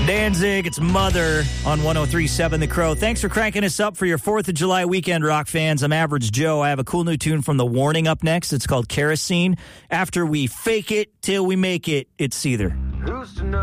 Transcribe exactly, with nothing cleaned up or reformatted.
Danzig, it's Mother on one oh three point seven The Crow. Thanks for cranking us up for your fourth of July weekend, rock fans. I'm Average Joe. I have a cool new tune from The Warning up next. It's called Kerosene. After we fake it till we make it, it's Seether. Who's to know